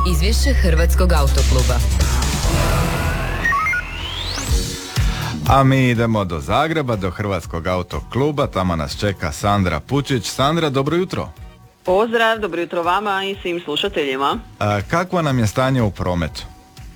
Izvješće Hrvatskog autokluba. A mi idemo do Zagreba, do Hrvatskog autokluba, tamo nas čeka Sandra Pučić. Sandra, dobro jutro. Pozdrav, dobro jutro vama i svim slušateljima. Kakvo nam je stanje u prometu?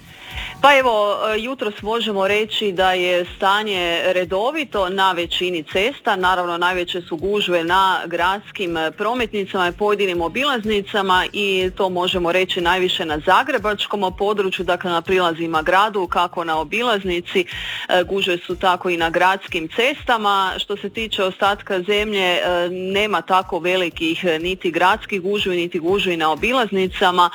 Pa evo, jutros možemo reći da je stanje redovito na većini cesta, naravno najveće su gužve na gradskim prometnicama i pojedinim obilaznicama i to možemo reći najviše na zagrebačkom području, dakle na prilazima gradu, kako na obilaznici, gužve su tako i na gradskim cestama. Što se tiče ostatka zemlje, nema tako velikih niti gradskih gužvi, niti gužvi na obilaznicama.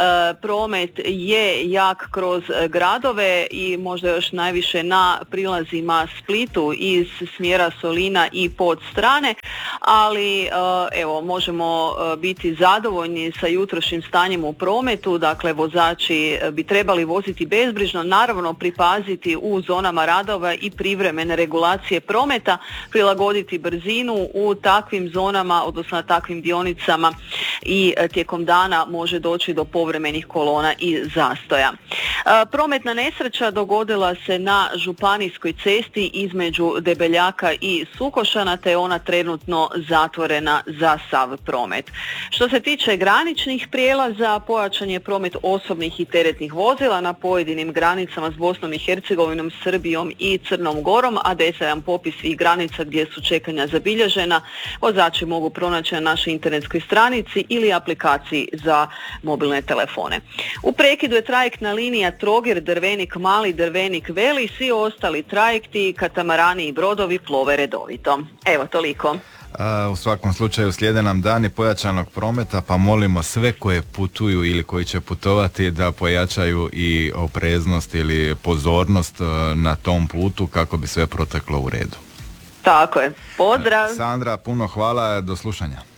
Promet je jak kroz gradove i možda još najviše na prilazima Splitu iz smjera Solina i Podstrane, ali evo možemo biti zadovoljni sa jutrošnjim stanjem u prometu, dakle vozači bi trebali voziti bezbrižno, naravno pripaziti u zonama radova i privremene regulacije prometa, prilagoditi brzinu u takvim zonama, odnosno na takvim dionicama i tijekom dana može doći do povremenih kolona i zastoja. Prometna nesreća dogodila se na županijskoj cesti između Debeljaka i Sukošana, te je ona trenutno zatvorena za sav promet. Što se tiče graničnih prijelaza, pojačan je promet osobnih i teretnih vozila na pojedinim granicama s Bosnom i Hercegovinom, Srbijom i Crnom Gorom, a detaljan popis svih granica gdje su čekanja zabilježena vozači mogu pronaći na našoj internetskoj stranici ili aplikaciji za mobilne telefone. U prekidu je trajektna linija Trogir, Drvenik Mali, Drvenik Veli, svi ostali trajekti, katamarani i brodovi plove redovito. Evo, toliko. U svakom slučaju slijede nam dani pojačanog prometa, pa molimo sve koje putuju ili koji će putovati da pojačaju i opreznost ili pozornost na tom putu kako bi sve proteklo u redu. Tako je. Pozdrav! Sandra, puno hvala, do slušanja.